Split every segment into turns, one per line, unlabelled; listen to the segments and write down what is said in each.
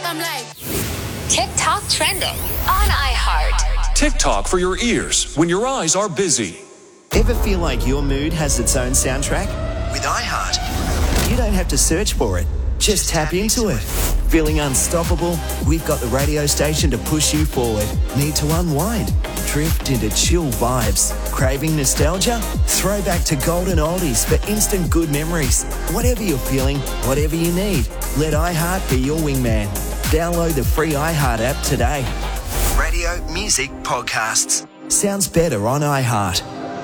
I'm like
TikTok trending on iHeart.
TikTok for your ears when your eyes are busy.
Ever feel like your mood has its own soundtrack? With iHeart, you don't have to search for it. Just tap into it. Feeling unstoppable? We've got the radio station to push you forward. Need to unwind? Drift into chill vibes. Craving nostalgia? Throw back to golden oldies for instant good memories. Whatever you're feeling, whatever you need, let iHeart be your wingman. Download the free iHeart app today. Radio, music, podcasts. Sounds better on iHeart.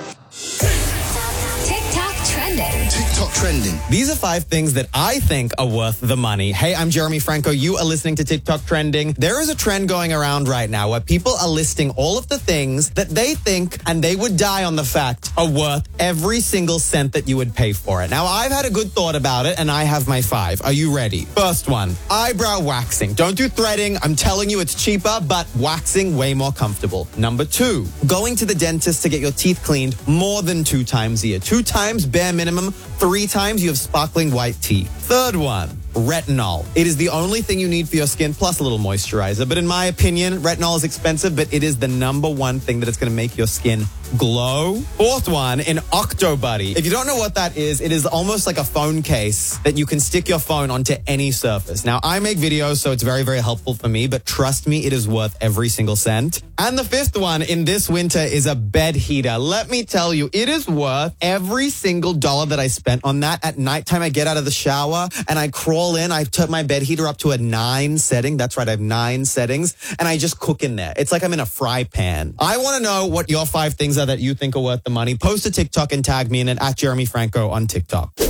TikTok trending.
TikTok trending.
These are 5 things that I think are worth the money. Hey, I'm Jeremy Franco. You are listening to TikTok trending. There is a trend going around right now where people are listing all of the things that they think, and they would die on the fact, are worth every single cent that you would pay for it. Now, I've had a good thought about it, and I have my 5. Are you ready? First one, eyebrow waxing. Don't do threading. I'm telling you, it's cheaper, but waxing way more comfortable. Number 2, going to the dentist to get your teeth cleaned more than 2 times a year. 2 times, bare minimum. 3 times, you have sparkling white teeth. Third one, retinol. It is the only thing you need for your skin, plus a little moisturizer. But in my opinion, retinol is expensive, but it is the number one thing that is going to make your skin glow. Fourth one, an OctoBuddy. If you don't know what that is, it is almost like a phone case that you can stick your phone onto any surface. Now, I make videos, so it's very, very helpful for me, but trust me, it is worth every single cent. And the 5th one in this winter is a bed heater. Let me tell you, it is worth every single dollar that I spent on that. At nighttime, I get out of the shower and I crawl in. I turn my bed heater up to a 9 setting. That's right, I have 9 settings, and I just cook in there. It's like I'm in a fry pan. I want to know what your 5 things are that you think are worth the money. Post a TikTok and tag me in it at Jeremy Franco on TikTok.